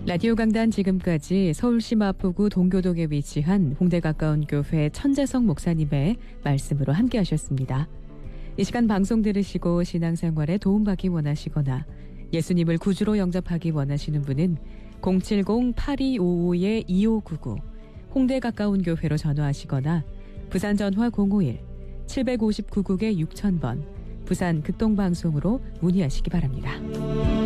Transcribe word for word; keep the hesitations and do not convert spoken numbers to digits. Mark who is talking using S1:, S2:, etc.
S1: 라디오 강단 지금까지 서울시 마포구 동교동에 위치한 홍대 가까운 교회 천재성 목사님의 말씀으로 함께 하셨습니다. 이 시간 방송 들으시고 신앙생활에 도움받기 원하시거나 예수님을 구주로 영접하기 원하시는 분은 공칠공 팔이오오 이오구구 홍대 가까운 교회로 전화하시거나 부산 전화 공오일 칠오구 구국 육천 번 부산 극동방송으로 문의하시기 바랍니다.